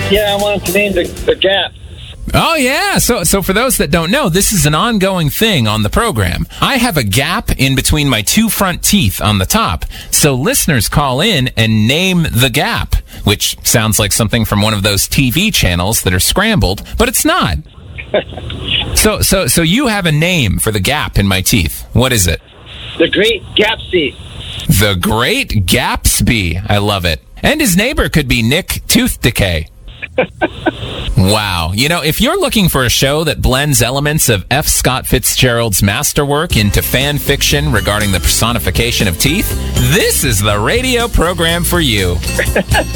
Yeah, I wanted to name the gap. Oh, yeah. So for those that don't know, this is an ongoing thing on the program. I have a gap in between my two front teeth on the top. So listeners call in and name the gap, which sounds like something from one of those TV channels that are scrambled, but it's not. So you have a name for the gap in my teeth. What is it? The Great Gatsby. The Great Gatsby. I love it. And his neighbor could be Nick Tooth Decay. Wow. You know, if you're looking for a show that blends elements of F. Scott Fitzgerald's masterwork into fan fiction regarding the personification of teeth, this is the radio program for you.